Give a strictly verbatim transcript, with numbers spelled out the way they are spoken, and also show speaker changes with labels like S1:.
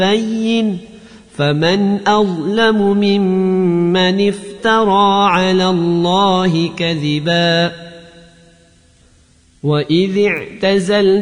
S1: بين فمن أظلم ممن افترى على الله كذبا وإذ اعتزلت